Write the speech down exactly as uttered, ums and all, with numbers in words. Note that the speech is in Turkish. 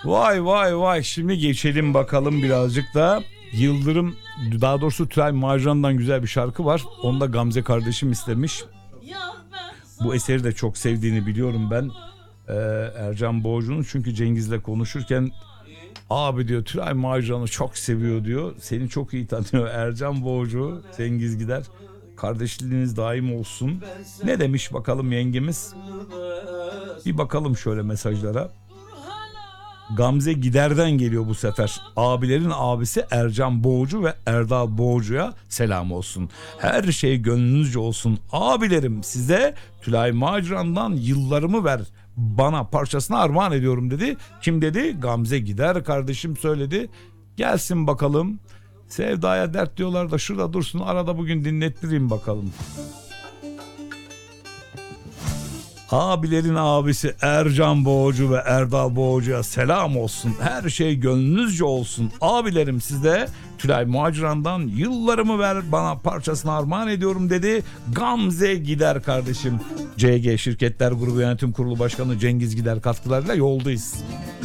Vay vay vay, şimdi geçelim bakalım birazcık da Yıldırım, daha doğrusu Tülay Maceran'dan güzel bir şarkı var. Onu da Gamze kardeşim istemiş. Bu eseri de çok sevdiğini biliyorum ben ee, Ercan Boğcu'nun, çünkü Cengiz'le konuşurken abi diyor Tülay Maceran'ı çok seviyor diyor. Seni çok iyi tanıyor Ercan Boğcu, Cengiz Gider. Kardeşliğiniz daim olsun. Ne demiş bakalım yengemiz? Bir bakalım şöyle mesajlara. Gamze Gider'den geliyor bu sefer. Abilerin abisi Ercan Boğcu ve Erdal Boğcu'ya selam olsun. Her şey gönlünüzce olsun. Abilerim, size Tülay Maceran'dan Yıllarımı Ver bana parçasını armağan ediyorum dedi. Kim dedi? Gamze Gider kardeşim söyledi. Gelsin bakalım. Sevdaya dert diyorlar da şurada dursun, arada bugün dinlettireyim bakalım. Abilerin abisi Ercan Boğcu ve Erdal Boğcu'ya selam olsun. Her şey gönlünüzce olsun. Abilerim, sizde Tülay Maceran'dan Yıllarımı Ver bana parçasını armağan ediyorum dedi. Gamze Gider kardeşim. C G Şirketler Grubu Yönetim Kurulu Başkanı Cengiz Gider katkılarıyla yoldayız.